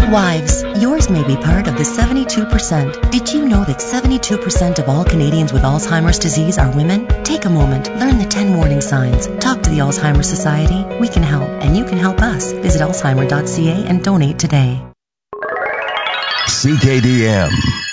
Wives, yours may be part of the 72%. Did you know that 72% of all Canadians with Alzheimer's disease are women? Take a moment, learn the 10 warning signs. Talk to the Alzheimer's Society. We can help, and you can help us. Visit alzheimer.ca and donate today. CKDM.